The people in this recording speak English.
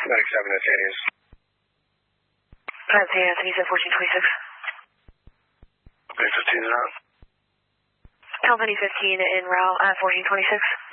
97, that's Anthony's. That's Anthony, said 1426. Okay, 15 is out. Company 15 in route, 1426.